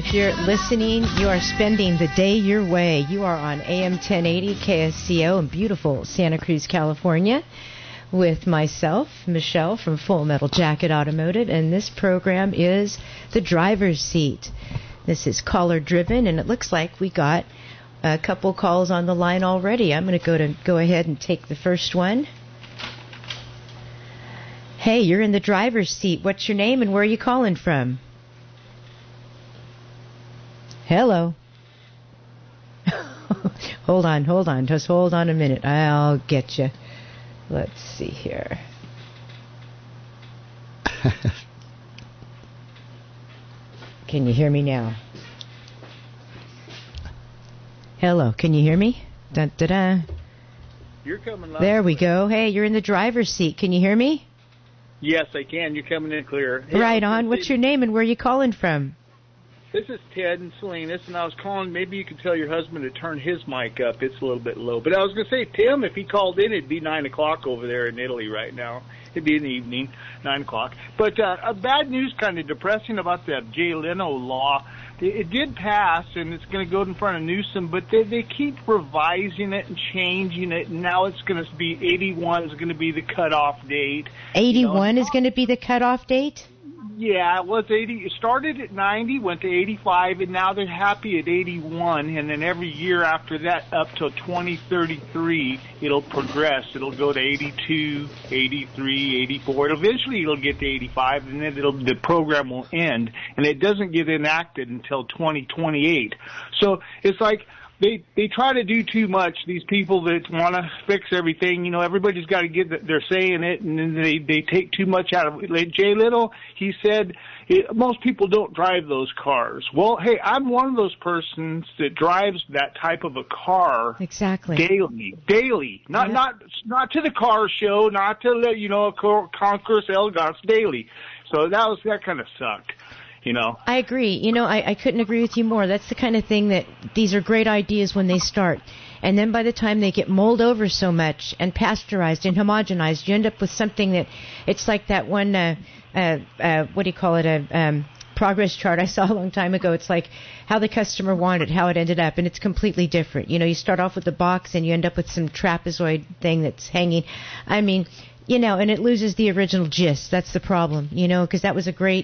If you're listening, you are spending the day your way. You are on AM 1080 KSCO in beautiful Santa Cruz, California, with myself, Michelle from Full Metal Jacket Automotive, and this program is The Driver's Seat. This is caller driven, and it looks like we got a couple calls on the line already. I'm going to go ahead and take the first one. Hey, you're in the driver's seat. What's your name and where are you calling from? Hello. Hold on. Just hold on a minute. I'll get you. Let's see here. Can you hear me now? Hello, can you hear me? Dun, dun, dun. You're coming loud. There we go. Hey, you're in the driver's seat. Can you hear me? Yes, I can. You're coming in clear. Hey, right on. What's your name and where are you calling from? This is Ted and Salinas, and I was calling. Maybe you could tell your husband to turn his mic up. It's a little bit low. But I was going to say, Tim, if he called in, it'd be 9 o'clock over there in Italy right now. It'd be in the evening, 9 o'clock. But bad news, kind of depressing about that Jay Leno law. It did pass, and it's going to go in front of Newsom, but they keep revising it and changing it, and now it's going to be 81 is going to be the cutoff date. 81 is going to be the cutoff date? Yeah, it was 80. It started at 90, went to 85, and now they're happy at 81. And then every year after that, up till 2033, it'll progress. It'll go to 82, 83, 84. Eventually, it'll get to 85, and then the program will end. And it doesn't get enacted until 2028. So it's like they try to do too much. These people that want to fix everything, everybody's got to get. They're saying it, and then they take too much out of it. Like Jay Little, he said most people don't drive those cars. Well, hey, I'm one of those persons that drives that type of a car exactly daily. Not to the car show, not to Concours Elegance daily. So that kind of sucked. I agree. I couldn't agree with you more. That's the kind of thing that these are great ideas when they start. And then by the time they get mulled over so much and pasteurized and homogenized, you end up with something that it's like that one, what do you call it, a progress chart I saw a long time ago. It's like how the customer wanted, how it ended up, and it's completely different. You start off with the box and you end up with some trapezoid thing that's hanging. I mean, and it loses the original gist. That's the problem, because that was a great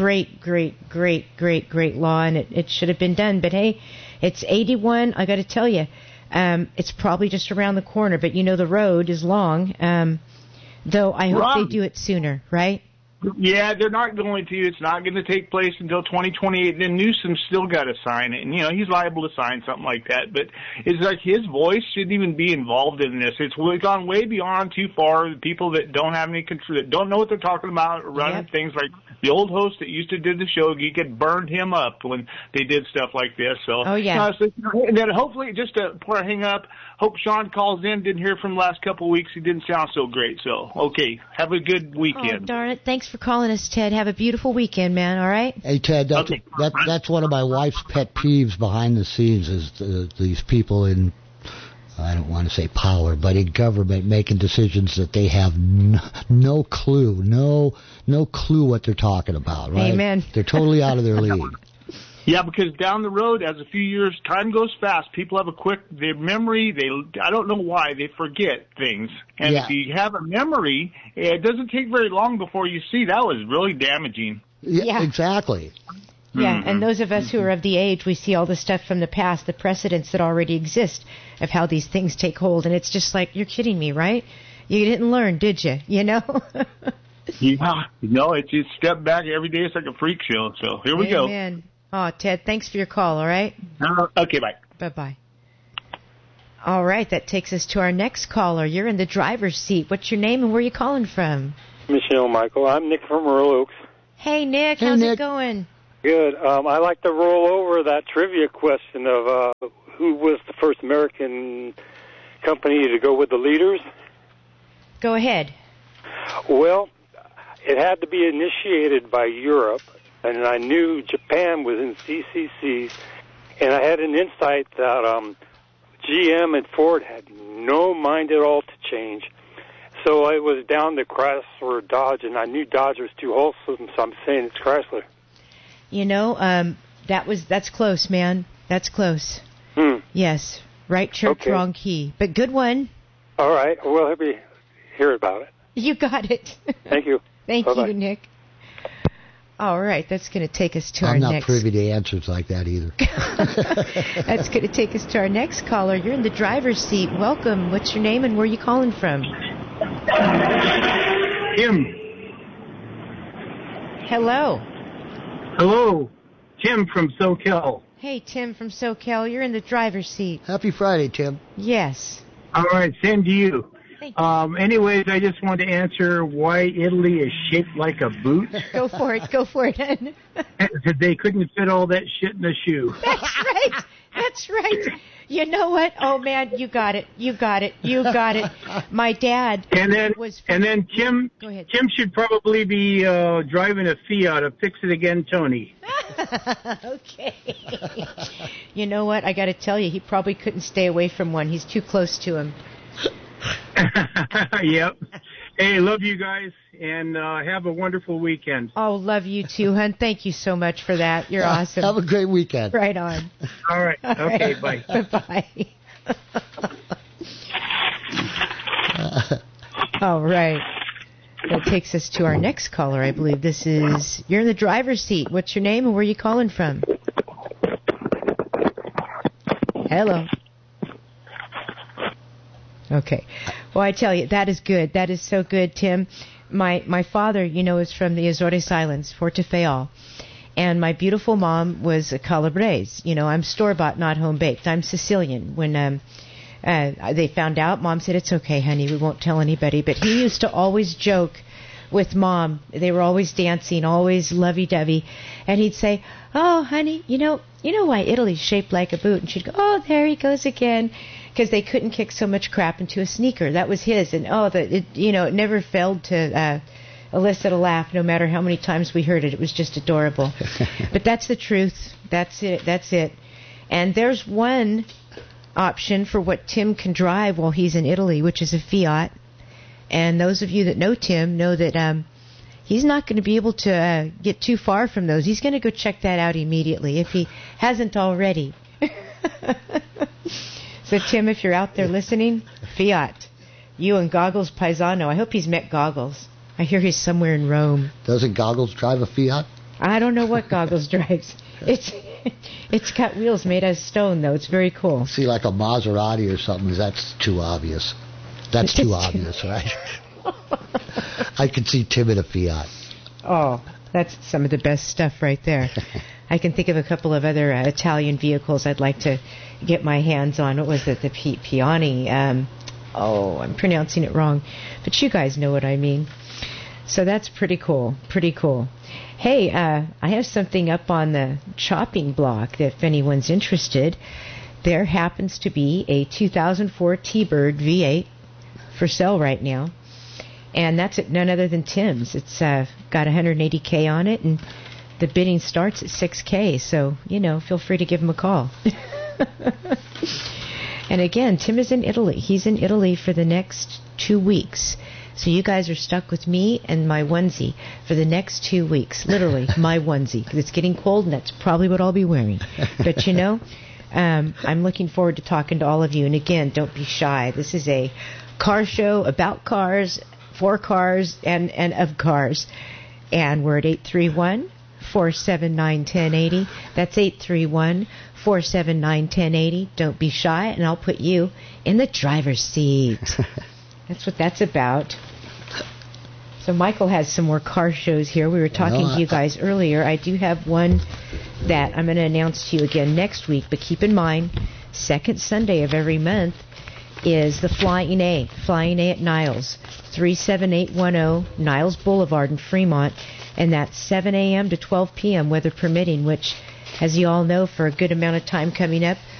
law, and it should have been done. But hey, it's 81. I got to tell you, it's probably just around the corner. But the road is long. Though I hope they do it sooner, right? Yeah, they're not going to. It's not going to take place until 2028. Then Newsom's still got to sign it, and he's liable to sign something like that. But it's like his voice shouldn't even be involved in this. It's gone way beyond too far. The people that don't have any control, that don't know what they're talking about, running things like the old host that used to do the show, you could burned him up when they did stuff like this. So, and then hopefully, just before I hang up, hope Sean calls in. Didn't hear from the last couple of weeks. He didn't sound so great. So, okay, have a good weekend. Oh, darn it. Thanks for calling us, Ted. Have a beautiful weekend, man, all right? Hey, Ted, that's one of my wife's pet peeves behind the scenes is these people in, I don't want to say power, but in government making decisions that they have no clue, no clue what they're talking about, right? Amen. They're totally out of their league. Yeah, because down the road, as a few years, time goes fast. People have their memory, I don't know why, they forget things. And if you have a memory, it doesn't take very long before you see that was really damaging. Yeah, exactly. Yeah, and those of us who are of the age, we see all the stuff from the past, the precedents that already exist of how these things take hold. And it's just like, you're kidding me, right? You didn't learn, did you? Yeah. It's just step back every day. It's like a freak show. So here we go. Amen. Oh, Ted, thanks for your call, all right? Okay, bye. Bye-bye. All right, that takes us to our next caller. You're in the driver's seat. What's your name and where are you calling from? Michelle Michael. I'm Nick from Rural Oaks. Hey, Nick. How's it going? Good. I like to roll over that trivia question of who was the first American company to go with the leaders. Go ahead. Well, it had to be initiated by Europe. And I knew Japan was in CCCs, and I had an insight that GM and Ford had no mind at all to change. So it was down to Chrysler or Dodge, and I knew Dodge was too wholesome, so I'm saying it's Chrysler. That's close, man. That's close. Yes. Right church, Okay. wrong key. But good one. All right. Well, let me hear about it. You got it. Thank you. Thank Bye-bye. you, Nick. All right, that's going to take us to I'm our not next. privy to answers like that either. That's going to take us to our next caller. You're in the driver's seat. Welcome. What's your name and where are you calling from? Tim. Hello. Hello. Tim from SoCal. Hey, Tim from SoCal. You're in the driver's seat. Happy Friday, Tim. Yes. All right, same to you. Thank you. Anyways, I just wanted to answer why Italy is shaped like a boot. Go for it. Go for it. Because they couldn't fit all that shit in the shoe. That's right. That's right. You know what? Oh, man, you got it. You got it. You got it. My dad And then, was... Tim, Go ahead. Tim should probably be driving a Fiat, a Fix It Again Tony. Okay. You know what? I got to tell you, he probably couldn't stay away from one. He's too close to him. Yep. Hey, love you guys, and have a wonderful weekend. Oh, love you too, hon. Thank you so much for that. You're awesome. Have a great weekend. Right on. All right. Okay, bye. Bye-bye. All right. That takes us to our next caller, I believe. This is... You're in the driver's seat. What's your name and where are you calling from? Hello. Okay. Well, I tell you, that is good. That is so good, Tim. My father, you know, is from the Azores Islands, Fortifayal. And my beautiful mom was a Calabrese. You know, I'm store-bought, not home-baked. I'm Sicilian. When they found out, Mom said, it's okay, honey, we won't tell anybody. But he used to always joke with Mom. They were always dancing, always lovey-dovey. And he'd say, oh, honey, you know why Italy's shaped like a boot? And she'd go, oh, there he goes again. Because they couldn't kick so much crap into a sneaker. That was his. And, it never failed to elicit a laugh no matter how many times we heard it. It was just adorable. But that's the truth. That's it. That's it. And there's one option for what Tim can drive while he's in Italy, which is a Fiat. And those of you that know Tim know that he's not going to be able to get too far from those. He's going to go check that out immediately if he hasn't already. So, Tim, if you're out there listening, Fiat. You and Goggles Paisano. I hope he's met Goggles. I hear he's somewhere in Rome. Doesn't Goggles drive a Fiat? I don't know what Goggles drives. It's got wheels made out of stone, though. It's very cool. See, like a Maserati or something. That's too obvious. That's too obvious, right? I could see Tim in a Fiat. Oh, that's some of the best stuff right there. I can think of a couple of other Italian vehicles I'd like to get my hands on. What was it? The Piani. I'm pronouncing it wrong. But you guys know what I mean. So that's pretty cool. Pretty cool. Hey, I have something up on the chopping block that if anyone's interested. There happens to be a 2004 T-Bird V8 for sale right now. And that's at none other than Tim's. It's got 180K on it, and the bidding starts at $6K. So, feel free to give him a call. And again, Tim is in Italy. He's in Italy for the next 2 weeks. So you guys are stuck with me and my onesie for the next 2 weeks. Literally, my onesie. Because it's getting cold, and that's probably what I'll be wearing. But, I'm looking forward to talking to all of you. And again, don't be shy. This is a car show about cars, for cars, and of cars. And we're at 831-479-1080. That's 831-479-1080. Don't be shy, and I'll put you in the driver's seat. That's what that's about. So Michael has some more car shows here. We were talking to you guys earlier. I do have one that I'm going to announce to you again next week, but keep in mind, second Sunday of every month is the Flying A at Niles, 37810 Niles Boulevard in Fremont, and that's 7 a.m. to 12 p.m., weather permitting, which, as you all know, for a good amount of time coming up,